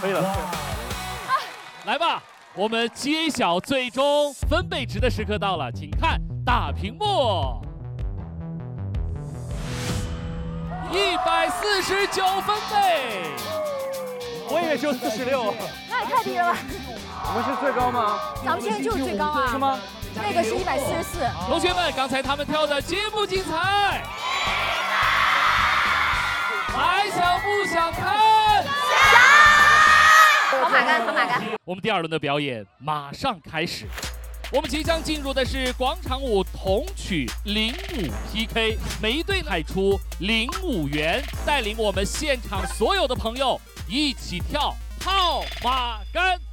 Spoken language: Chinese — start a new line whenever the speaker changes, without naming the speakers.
可以了。
来吧，我们揭晓最终分贝值的时刻到了，请看大屏幕，149分贝。
我以为只有46。
那也太低了吧？
我们是最高吗？
咱们现在就是最高啊。
是吗？
那个是144。
同学们，刚才他们跳的精不精彩？还想不想看？
跑马杆，跑马杆。
我们第2轮的表演马上开始，我们即将进入的是广场舞童曲05 PK， 每一队派出05元，带领我们现场所有的朋友一起跳跑马杆。